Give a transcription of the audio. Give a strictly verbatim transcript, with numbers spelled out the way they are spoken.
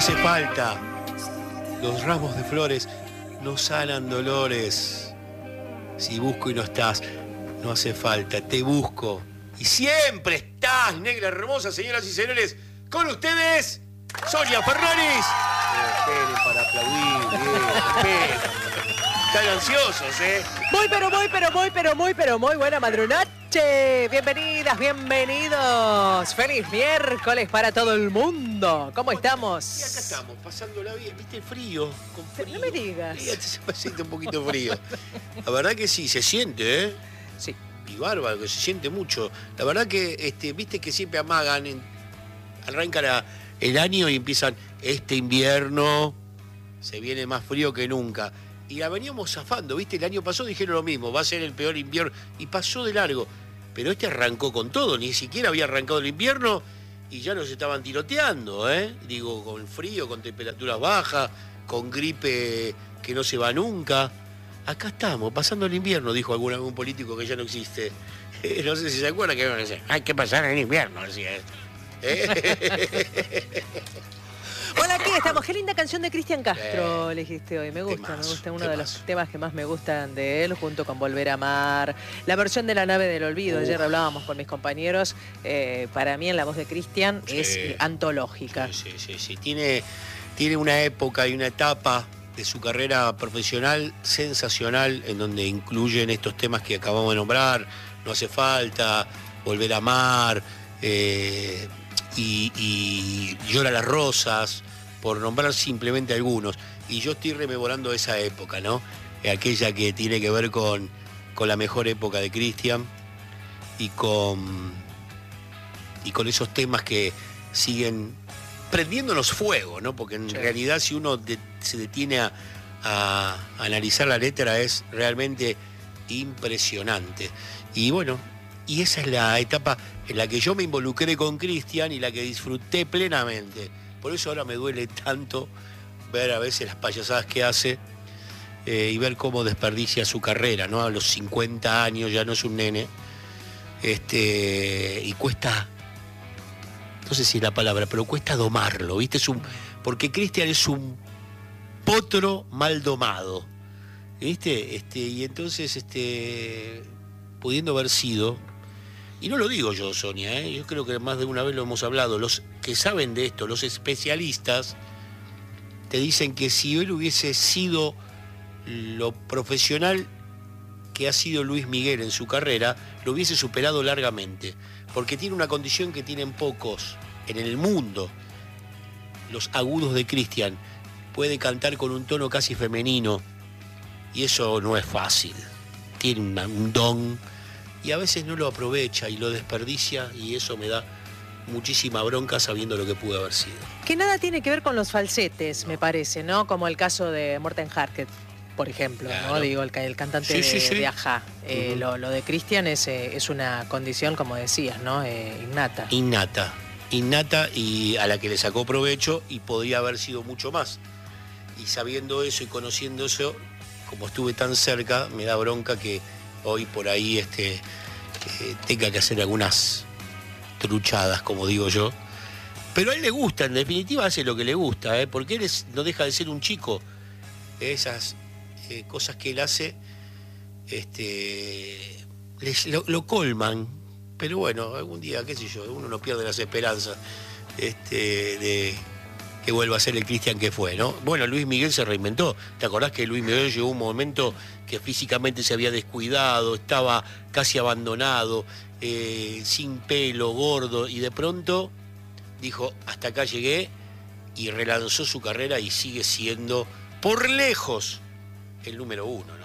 hace falta. Los ramos de flores no sanan dolores. Si busco y no estás, no hace falta, te busco. Y siempre estás, negra hermosa, señoras y señores. Con ustedes, Sonia Ferraris. Eh, esperen para aplaudir, bien, esperen. Están ansiosos, ¿eh? Muy, pero muy, pero muy, pero muy, pero muy buena madrunache. Bienvenidas, bienvenidos. Feliz miércoles para todo el mundo. ¿Cómo estamos? Y acá estamos, pasándola bien. ¿Viste el frío? Con frío. No me digas. Sí, se siente un poquito frío. La verdad que sí, se siente, ¿eh? Sí. Y bárbaro, que se siente mucho. La verdad que, este, viste que siempre amagan, en, arrancan a, el año y empiezan, este invierno se viene más frío que nunca. Y la veníamos zafando, ¿viste? El año pasado dijeron lo mismo, va a ser el peor invierno. Y pasó de largo. Pero este arrancó con todo, ni siquiera había arrancado el invierno y ya nos estaban tiroteando, ¿eh? Digo, con frío, con temperaturas bajas, con gripe que no se va nunca. Acá estamos, pasando el invierno, dijo algún, algún político que ya no existe. Eh, no sé si se acuerdan que decía, hay que pasar el invierno, decía esto. ¿Eh? Hola, aquí estamos. Qué linda canción de Cristian Castro Eh, elegiste hoy. Me gusta, temazo, me gusta. Uno temazo. de los temas que más me gustan de él, junto con Volver a Amar. La versión de La nave del olvido. Uf. Ayer hablábamos con mis compañeros. Eh, para mí, en la voz de Cristian, Sí. es eh, antológica. Sí, sí, sí, sí. Tiene, tiene una época y una etapa de su carrera profesional sensacional, en donde incluyen estos temas que acabamos de nombrar, No hace falta, Volver a amar, eh, y, y Llora las rosas, por nombrar simplemente algunos. Y yo estoy rememorando esa época, ¿no? Aquella que tiene que ver con, con la mejor época de Cristian y con, y con esos temas que siguen prendiéndonos fuego, ¿no? Porque en Sí. realidad si uno de, se detiene a, a analizar la letra es realmente impresionante. Y bueno, y esa es la etapa en la que yo me involucré con Cristian y la que disfruté plenamente. Por eso ahora me duele tanto ver a veces las payasadas que hace eh, y ver cómo desperdicia su carrera, ¿no? A los cincuenta años ya no es un nene. Este, y cuesta, no sé si es la palabra, pero cuesta domarlo, ¿viste? Es un, porque Cristian es un potro mal domado, ¿viste? Este, y entonces, este, pudiendo haber sido, y no lo digo yo, Sonia, ¿eh? Yo creo que más de una vez lo hemos hablado, los que saben de esto, los especialistas, te dicen que si él hubiese sido lo profesional que ha sido Luis Miguel en su carrera, lo hubiese superado largamente, porque tiene una condición que tienen pocos en el mundo. Los agudos de Cristian, puede cantar con un tono casi femenino, y eso no es fácil. Tiene una, un don, y a veces no lo aprovecha y lo desperdicia, y eso me da muchísima bronca sabiendo lo que pudo haber sido. Que nada tiene que ver con los falsetes, me parece, ¿no? Como el caso de Morten Harket, por ejemplo, Claro. ¿no? Digo, el, ca- el cantante Sí, de, sí, sí. de Ajá. Eh, Uh-huh. lo, lo de Cristian es, eh, es una condición, como decías, ¿no? Eh, innata. Innata, innata, y a la que le sacó provecho, y podría haber sido mucho más. Y sabiendo eso y conociendo eso, como estuve tan cerca, me da bronca que hoy por ahí este, eh, tenga que hacer algunas truchadas, como digo yo. Pero a él le gusta, en definitiva hace lo que le gusta, ¿eh? Porque él es, no deja de ser un chico. Esas eh, cosas que él hace este, les- lo, lo colman. Pero bueno, algún día, qué sé yo, uno no pierde las esperanzas este, de que vuelva a ser el Cristian que fue, ¿no? Bueno, Luis Miguel se reinventó. ¿Te acordás que Luis Miguel llegó un momento que físicamente se había descuidado, estaba casi abandonado, eh, sin pelo, gordo, y de pronto dijo, hasta acá llegué, y relanzó su carrera y sigue siendo, por lejos, el número uno, ¿no?